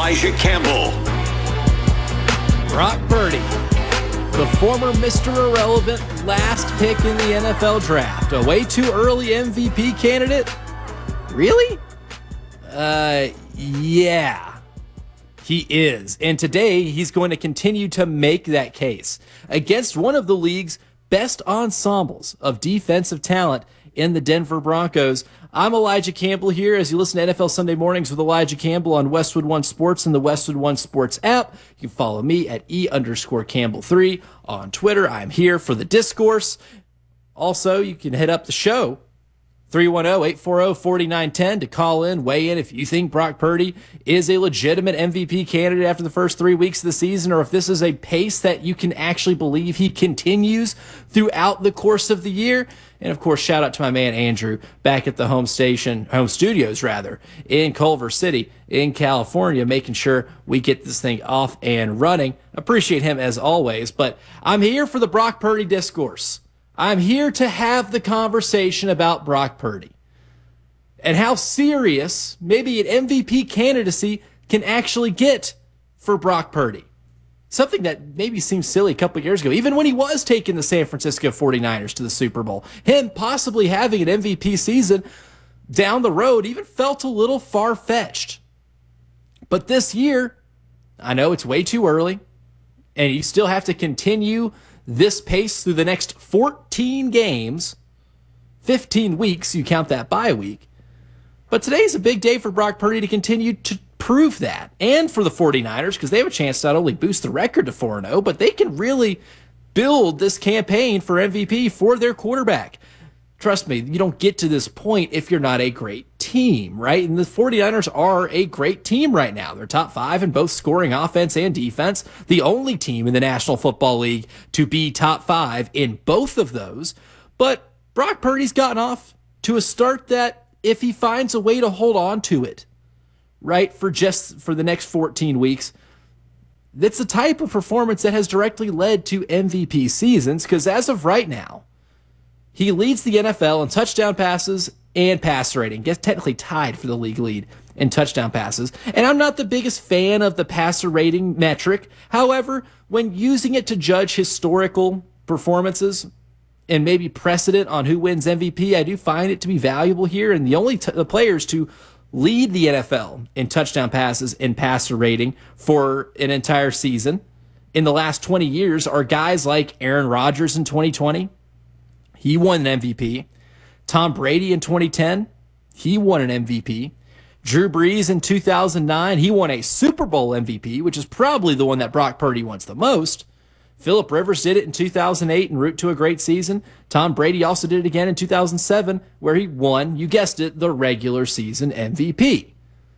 Elijah Campbell. Brock Purdy, the former Mr. Irrelevant last pick in the NFL draft. A way too early MVP candidate? Really? Yeah. He is. And today, he's going to continue to make that case against one of the league's best ensembles of defensive talent in the Denver Broncos. I'm Elijah Campbell here as you listen to NFL Sunday Mornings with Elijah Campbell on Westwood One Sports and the Westwood One Sports app. You can follow me at E_Campbell3 on Twitter. I'm here for the discourse. Also, you can hit up the show, 310-840-4910 to call in, weigh in if you think Brock Purdy is a legitimate MVP candidate after the first 3 weeks of the season, or if this is a pace that you can actually believe he continues throughout the course of the year. And of course, shout out to my man Andrew back at the home studios in Culver City in California, making sure we get this thing off and running. Appreciate him as always, but I'm here for the Brock Purdy discourse. I'm here to have the conversation about Brock Purdy and how serious maybe an MVP candidacy can actually get for Brock Purdy. Something that maybe seemed silly a couple of years ago, even when he was taking the San Francisco 49ers to the Super Bowl. Him possibly having an MVP season down the road even felt a little far-fetched. But this year, I know it's way too early, and you still have to continue this pace through the next 14 games, 15 weeks, you count that bye week. But today's a big day for Brock Purdy to continue to prove that. And for the 49ers, because they have a chance to not only boost the record to 4-0, but they can really build this campaign for MVP for their quarterback. Trust me, you don't get to this point if you're not a great team, right? And the 49ers are a great team right now. They're top 5 in both scoring offense and defense. The only team in the National Football League to be top 5 in both of those. But Brock Purdy's gotten off to a start that, if he finds a way to hold on to it, right, for the next 14 weeks, that's the type of performance that has directly led to MVP seasons, because as of right now, he leads the NFL in touchdown passes and passer rating. Gets technically tied for the league lead in touchdown passes. And I'm not the biggest fan of the passer rating metric. However, when using it to judge historical performances and maybe precedent on who wins MVP, I do find it to be valuable here. And the only the players to lead the NFL in touchdown passes and passer rating for an entire season in the last 20 years are guys like Aaron Rodgers in 2020. He won an MVP. Tom Brady in 2010. He won an MVP. Drew Brees in 2009. He won a Super Bowl MVP, which is probably the one that Brock Purdy wants the most. Phillip Rivers did it in 2008 en route to a great season. Tom Brady also did it again in 2007, where he won, you guessed it, the regular season MVP.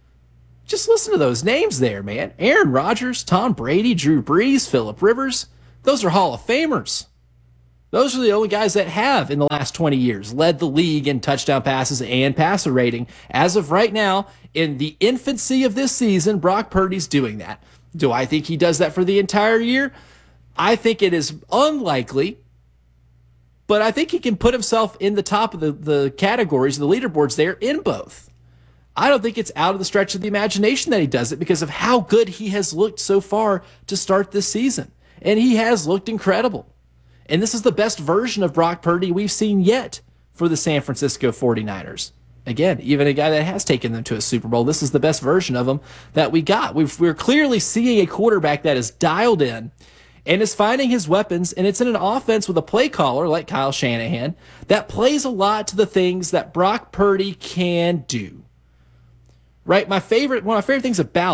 Just listen to those names there, man. Aaron Rodgers, Tom Brady, Drew Brees, Phillip Rivers. Those are Hall of Famers. Those are the only guys that have, in the last 20 years, led the league in touchdown passes and passer rating. As of right now, in the infancy of this season, Brock Purdy's doing that. Do I think he does that for the entire year? I think it is unlikely, but I think he can put himself in the top of the categories, the leaderboards there in both. I don't think it's out of the stretch of the imagination that he does it because of how good he has looked so far to start this season. And he has looked incredible. And this is the best version of Brock Purdy we've seen yet for the San Francisco 49ers. Again, even a guy that has taken them to a Super Bowl, this is the best version of him that we got. We're clearly seeing a quarterback that is dialed in and is finding his weapons, and it's in an offense with a play caller like Kyle Shanahan that plays a lot to the things that Brock Purdy can do. Right? One of my favorite things about